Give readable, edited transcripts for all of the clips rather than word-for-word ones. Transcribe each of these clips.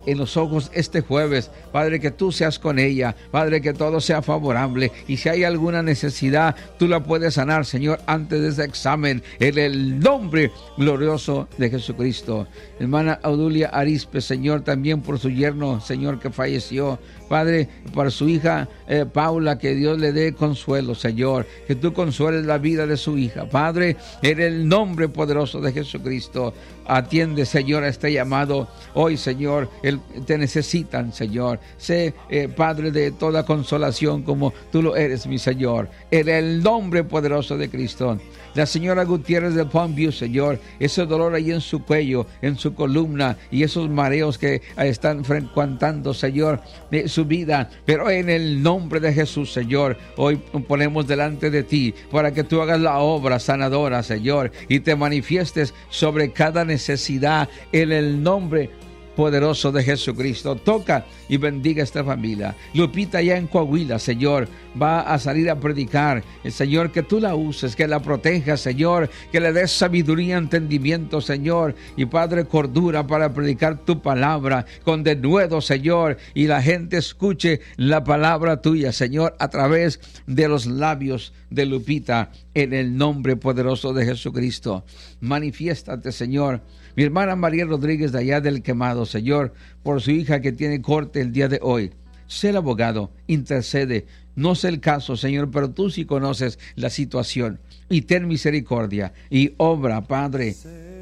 en los ojos este jueves. Padre, que tú seas con ella. Padre, que todo sea favorable. Y si hay alguna necesidad, tú la puedes sanar, Señor, antes de ese examen. En el nombre glorioso de Jesucristo. Hermana Audulia Arispe, Señor, también por su yerno, Señor, que falleció. Padre, para su hija Paula, que Dios le dé consuelo, Señor. Que tú consueles la vida de su hija. Padre, en el nombre poderoso de Jesucristo, atiende, Señor, a este llamado. Hoy, Señor, te necesitan, Señor. Sé, Padre, de toda consolación como tú lo eres, mi Señor. En el nombre poderoso de Cristo. La señora Gutiérrez de Palm View, Señor, ese dolor ahí en su cuello, en su columna y esos mareos que están frecuentando, Señor, su vida. Pero en el nombre de Jesús, Señor, hoy ponemos delante de ti para que tú hagas la obra sanadora, Señor, y te manifiestes sobre cada necesidad en el nombre poderoso de Jesucristo. Toca y bendiga esta familia. Lupita ya en Coahuila, Señor, va a salir a predicar. El Señor, que tú la uses, que la protejas, Señor, que le des sabiduría, entendimiento, Señor, y Padre, cordura para predicar tu palabra con denuedo, Señor, y la gente escuche la palabra tuya, Señor, a través de los labios de Lupita, en el nombre poderoso de Jesucristo. Manifiéstate, Señor. Mi hermana María Rodríguez de allá del Quemado, Señor, por su hija que tiene corte el día de hoy. Sé el abogado, intercede. No sé el caso, Señor, pero tú sí conoces la situación. Y ten misericordia y obra, Padre.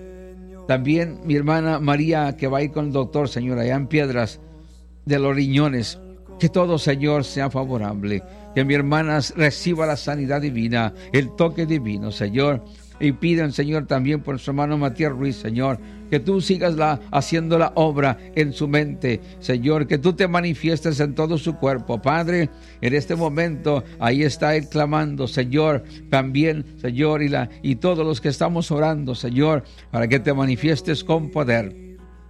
También mi hermana María, que va a ir con el doctor, Señor, allá en Piedras de los riñones. Que todo, Señor, sea favorable. Que mi hermana reciba la sanidad divina, el toque divino, Señor. Y piden, Señor, también por su hermano Matías Ruiz, Señor, que tú sigas haciendo la obra en su mente, Señor, que tú te manifiestes en todo su cuerpo, Padre. En este momento, ahí está él clamando, Señor, también, Señor, y todos los que estamos orando, Señor, para que te manifiestes con poder.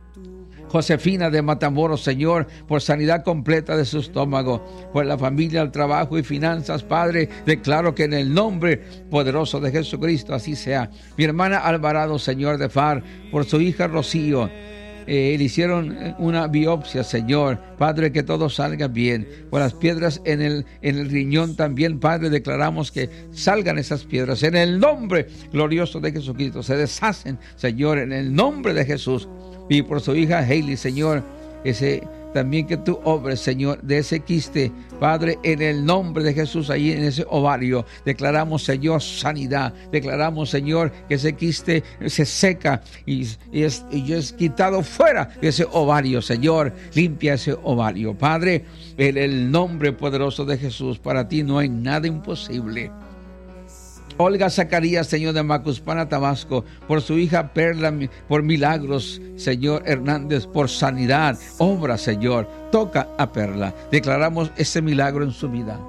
Josefina de Matamoros, Señor, por sanidad completa de su estómago, por la familia, el trabajo y finanzas, Padre, declaro que en el nombre poderoso de Jesucristo así sea. Mi hermana Alvarado, Señor, de FAR, por su hija Rocío, le hicieron una biopsia, Señor, Padre, que todo salga bien. Por las piedras en el riñón también, Padre, declaramos que salgan esas piedras en el nombre glorioso de Jesucristo, se deshacen, Señor, en el nombre de Jesús. Y por su hija Hailey, Señor, también que tú obres, Señor, de ese quiste, Padre, en el nombre de Jesús, ahí en ese ovario, declaramos, Señor, sanidad, declaramos, Señor, que ese quiste se seca y es quitado fuera de ese ovario, Señor, limpia ese ovario, Padre, en el nombre poderoso de Jesús. Para ti no hay nada imposible. Olga Zacarías, Señor, de Macuspana, Tabasco, por su hija Perla, por milagros, Señor Hernández, por sanidad, obra, Señor, toca a Perla. Declaramos ese milagro en su vida.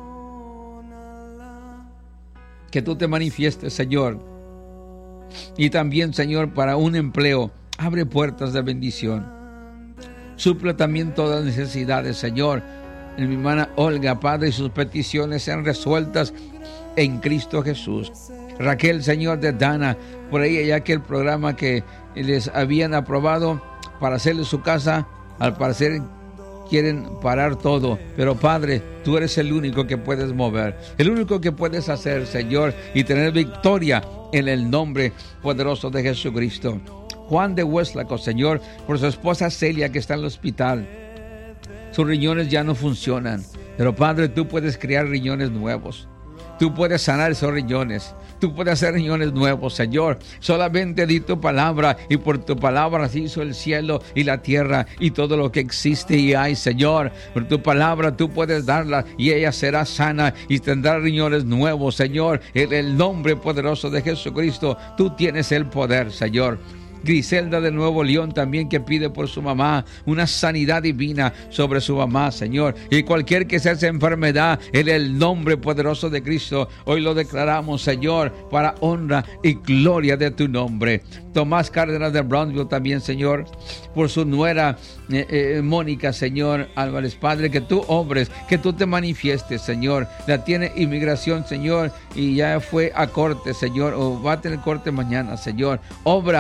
Que tú te manifiestes, Señor. Y también, Señor, para un empleo, abre puertas de bendición. Suple también todas las necesidades, Señor. Mi hermana Olga, Padre, y sus peticiones sean resueltas en Cristo Jesús. Raquel, Señor, de Dana, por ahí ya que el programa que les habían aprobado para hacerle su casa, al parecer quieren parar todo, pero Padre, tú eres el único que puedes mover, el único que puedes hacer, Señor, y tener victoria en el nombre poderoso de Jesucristo. Juan de Hueslaco, Señor, por su esposa Celia, que está en el hospital. Sus riñones ya no funcionan, pero Padre, tú puedes crear riñones nuevos. Tú puedes sanar esos riñones. Tú puedes hacer riñones nuevos, Señor. Solamente di tu palabra, y por tu palabra se hizo el cielo y la tierra y todo lo que existe y hay, Señor. Por tu palabra tú puedes darla y ella será sana y tendrá riñones nuevos, Señor. En el nombre poderoso de Jesucristo, tú tienes el poder, Señor. Griselda de Nuevo León también, que pide por su mamá una sanidad divina sobre su mamá, Señor, y cualquier que sea esa enfermedad, en el nombre poderoso de Cristo, hoy lo declaramos, Señor, para honra y gloria de tu nombre. Tomás Cárdenas de Brownsville también, Señor, por su nuera Mónica, Señor Álvarez, Padre, que tú obres, que tú te manifiestes, Señor. La tiene inmigración, Señor, y ya fue a corte, Señor, o va a tener corte mañana, Señor. Obra, Padre,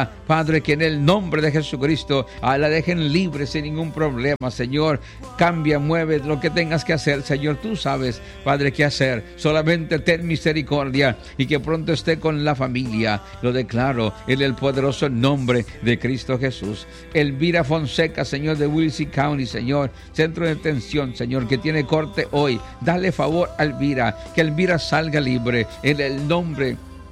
Padre, que en el nombre de Jesucristo la dejen libre sin ningún problema, Señor. Cambia, mueve lo que tengas que hacer, Señor. Tú sabes, Padre, qué hacer. Solamente ten misericordia y que pronto esté con la familia. Lo declaro en el poderoso nombre de Cristo Jesús. Elvira Fonseca, Señor, de Wilson County, Señor, centro de detención, Señor, que tiene corte hoy. Dale favor a Elvira, que Elvira salga libre en el nombre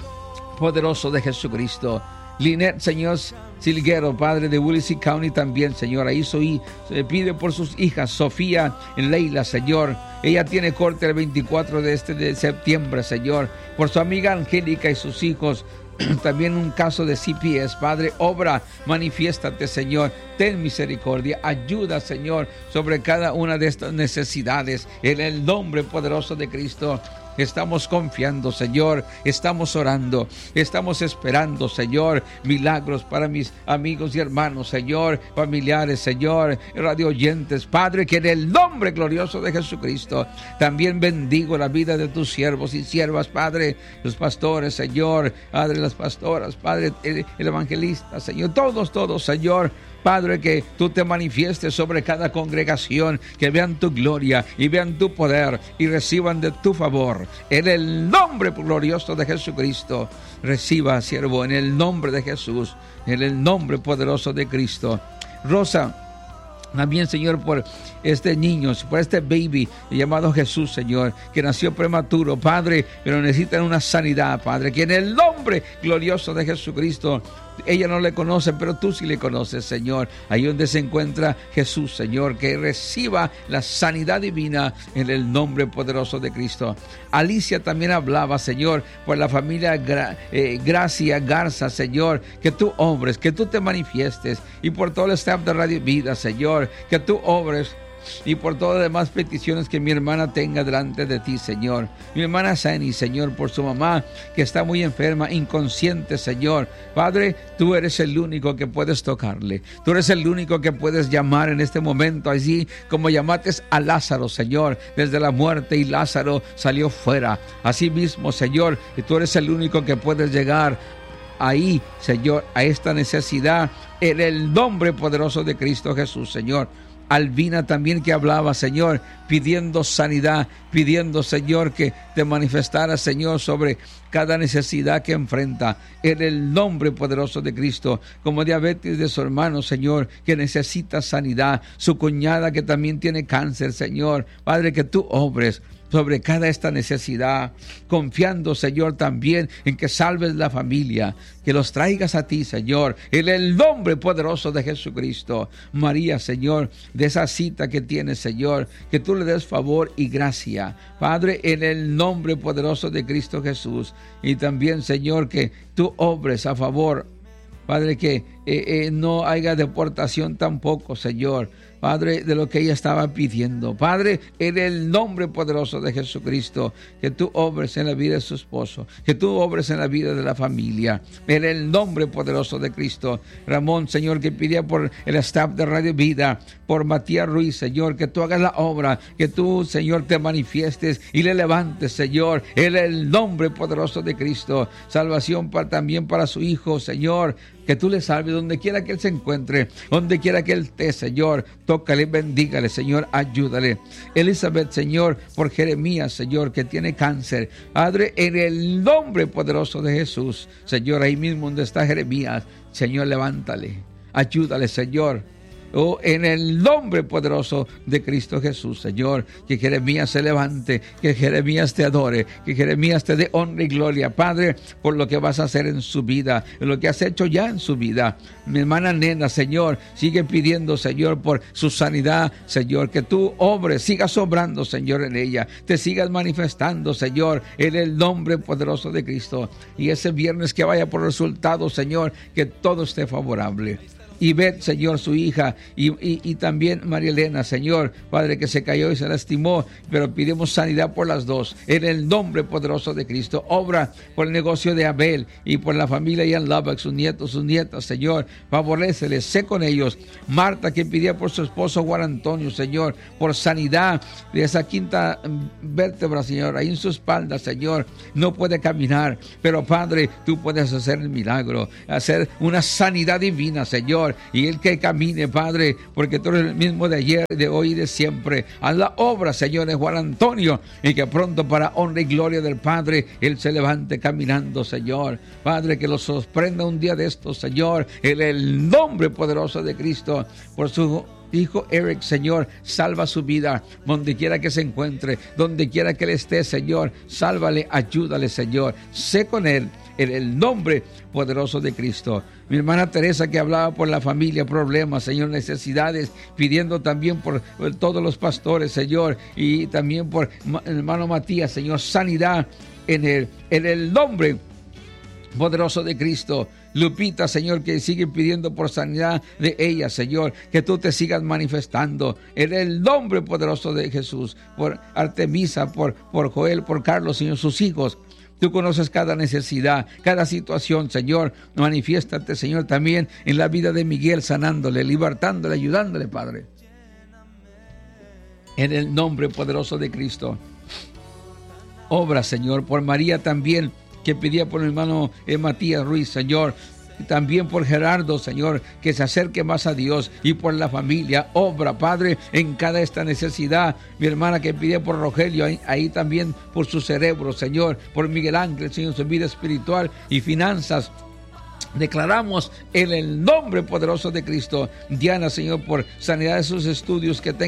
poderoso de Jesucristo. Lynette, Señor, Silguero, Padre, de Wilson County también, Señor. Ahí se pide por sus hijas, Sofía y Leila, Señor. Ella tiene corte el 24 de septiembre, Señor. Por su amiga Angélica y sus hijos. También un caso de CPS, Padre, obra, manifiéstate, Señor, ten misericordia, ayuda, Señor, sobre cada una de estas necesidades, en el nombre poderoso de Cristo. Estamos confiando, Señor, estamos orando, estamos esperando, Señor, milagros para mis amigos y hermanos, Señor, familiares, Señor, radio oyentes, Padre, que en el nombre glorioso de Jesucristo también bendigo la vida de tus siervos y siervas, Padre, los pastores, Señor, Padre, las pastoras, Padre, el evangelista, Señor, todos, Señor. Padre, que tú te manifiestes sobre cada congregación, que vean tu gloria y vean tu poder y reciban de tu favor. En el nombre glorioso de Jesucristo, reciba, siervo, en el nombre de Jesús, en el nombre poderoso de Cristo. Rosa, también, Señor, por este niño, por este baby llamado Jesús, Señor, que nació prematuro, Padre, pero necesitan una sanidad, Padre, que en el nombre glorioso de Jesucristo, ella no le conoce, pero tú sí le conoces, Señor. Ahí donde se encuentra Jesús, Señor, que reciba la sanidad divina en el nombre poderoso de Cristo. Alicia también hablaba, Señor, por la familia Gracia Garza, Señor, que tú obres, que tú te manifiestes, y por todo el staff de Radio Vida, Señor, que tú obres, y por todas las demás peticiones que mi hermana tenga delante de ti, Señor. Mi hermana Sani, Señor, por su mamá que está muy enferma, inconsciente, Señor. Padre, tú eres el único que puedes tocarle. Tú eres el único que puedes llamar en este momento, así como llamaste a Lázaro, Señor, desde la muerte, y Lázaro salió fuera. Así mismo, Señor, y tú eres el único que puedes llegar ahí, Señor, a esta necesidad, en el nombre poderoso de Cristo Jesús, Señor. Albina también, que hablaba, Señor, pidiendo sanidad, pidiendo, Señor, que te manifestara, Señor, sobre cada necesidad que enfrenta, en el nombre poderoso de Cristo. Como diabetes de su hermano, Señor, que necesita sanidad, su cuñada que también tiene cáncer, Señor, Padre, que tú obres sobre cada esta necesidad, confiando, Señor, también en que salves la familia, que los traigas a ti, Señor, en el nombre poderoso de Jesucristo. María, Señor, de esa cita que tienes, Señor, que tú le des favor y gracia, Padre, en el nombre poderoso de Cristo Jesús. Y también, Señor, que tú obres a favor, Padre, que no haya deportación tampoco, Señor, Padre, de lo que ella estaba pidiendo. Padre, en el nombre poderoso de Jesucristo, que tú obres en la vida de su esposo, que tú obres en la vida de la familia, en el nombre poderoso de Cristo. Ramón, Señor, que pidía por el staff de Radio Vida, por Matías Ruiz, Señor, que tú hagas la obra, que tú, Señor, te manifiestes y le levantes, Señor, en el nombre poderoso de Cristo. Salvación también para su hijo, Señor, que tú le salves donde quiera que él se encuentre, donde quiera que él esté, Señor. Tócale, bendígale, Señor, ayúdale. Elizabeth, Señor, por Jeremías, Señor, que tiene cáncer. Padre, en el nombre poderoso de Jesús, Señor, ahí mismo donde está Jeremías, Señor, levántale, ayúdale, Señor. Oh, en el nombre poderoso de Cristo Jesús, Señor, que Jeremías se levante, que Jeremías te adore, que Jeremías te dé honra y gloria, Padre, por lo que vas a hacer en su vida, en lo que has hecho ya en su vida. Mi hermana Nena, Señor, sigue pidiendo, Señor, por su sanidad, Señor, que tú obres, sigas obrando, Señor, en ella, te sigas manifestando, Señor, en el nombre poderoso de Cristo. Y ese viernes que vaya por resultados, Señor, que todo esté favorable. Ivette, Señor, su hija, y también María Elena, Señor, Padre, que se cayó y se lastimó, pero pidemos sanidad por las dos, en el nombre poderoso de Cristo. Obra por el negocio de Abel y por la familia Ian Lubbock, sus nietos, sus nietas, Señor, favoréceles, sé con ellos. Marta, que pidía por su esposo Juan Antonio, Señor, por sanidad de esa quinta vértebra, Señor, ahí en su espalda, Señor, no puede caminar, pero Padre, tú puedes hacer el milagro, hacer una sanidad divina, Señor, y el que camine, Padre, porque tú eres el mismo de ayer, de hoy y de siempre. Haz la obra, Señor, de Juan Antonio, y que pronto, para honra y gloria del Padre, él se levante caminando, Señor. Padre, que lo sorprenda un día de estos, Señor, en el nombre poderoso de Cristo. Por su hijo Eric, Señor, salva su vida, donde quiera que se encuentre, donde quiera que él esté, Señor, sálvale, ayúdale, Señor, sé con él, en el nombre poderoso de Cristo. Mi hermana Teresa, que hablaba por la familia, problemas, Señor, necesidades, pidiendo también por todos los pastores, Señor, y también por el hermano Matías, Señor, sanidad en el nombre poderoso de Cristo. Lupita, Señor, que sigue pidiendo por sanidad de ella, Señor, que tú te sigas manifestando en el nombre poderoso de Jesús. Por Artemisa, por Joel, por Carlos, Señor, sus hijos. Tú conoces cada necesidad, cada situación, Señor. Manifiéstate, Señor, también en la vida de Miguel, sanándole, libertándole, ayudándole, Padre. En el nombre poderoso de Cristo. Obra, Señor, por María también, que pedía por el hermano Matías Ruiz, Señor. Y también por Gerardo, Señor, que se acerque más a Dios, y por la familia. Obra, Padre, en cada esta necesidad. Mi hermana que pide por Rogelio, ahí también por su cerebro, Señor, por Miguel Ángel, Señor, su vida espiritual y finanzas. Declaramos en el nombre poderoso de Cristo. Diana, Señor, por sanidad de sus estudios, que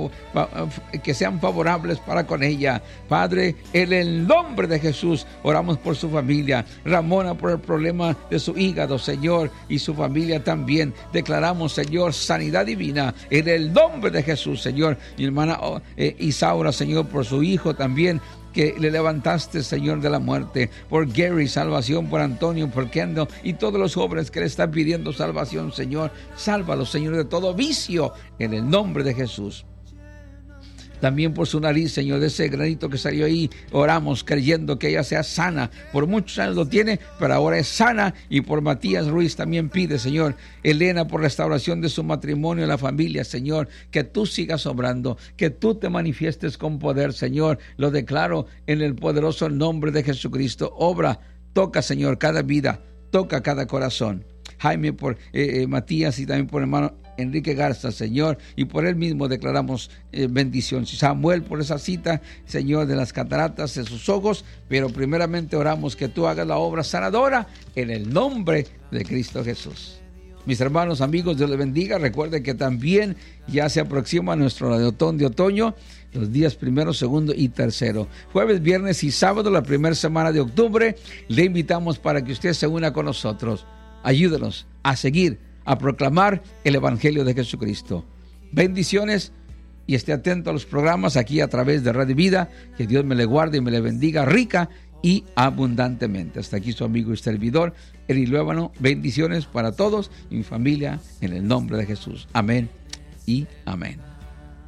que sean favorables para con ella. Padre, en el nombre de Jesús, oramos por su familia. Ramona, por el problema de su hígado, Señor, y su familia también. Declaramos, Señor, sanidad divina en el nombre de Jesús, Señor. Mi hermana Isaura, Señor, por su hijo también, que le levantaste, Señor, de la muerte. Por Gary, salvación. Por Antonio, por Kendall y todos los jóvenes que le están pidiendo salvación, Señor. Sálvalos, Señor, de todo vicio, en el nombre de Jesús. También por su nariz, Señor, de ese granito que salió ahí, oramos creyendo que ella sea sana. Por muchos años lo tiene, pero ahora es sana. Y por Matías Ruiz también pide, Señor. Elena, por restauración de su matrimonio y la familia, Señor, que tú sigas obrando, que tú te manifiestes con poder, Señor. Lo declaro en el poderoso nombre de Jesucristo. Obra, toca, Señor, cada vida, toca cada corazón. Jaime, por Matías, y también por el hermano Enrique Garza, Señor, y por él mismo declaramos bendición. Samuel, por esa cita, Señor, de las cataratas de sus ojos, pero primeramente oramos que tú hagas la obra sanadora en el nombre de Cristo Jesús. Mis hermanos, amigos, Dios les bendiga. Recuerden que también ya se aproxima nuestro radiotón de otoño, los días 1, 2 y 3. Jueves, viernes y sábado, la primera semana de octubre. Le invitamos para que usted se una con nosotros. Ayúdenos a seguir, a proclamar el Evangelio de Jesucristo. Bendiciones, y esté atento a los programas aquí a través de Radio Vida. Que Dios me le guarde y me le bendiga rica y abundantemente. Hasta aquí su amigo y servidor, Eli Luébano. Bendiciones para todos y mi familia en el nombre de Jesús. Amén y amén.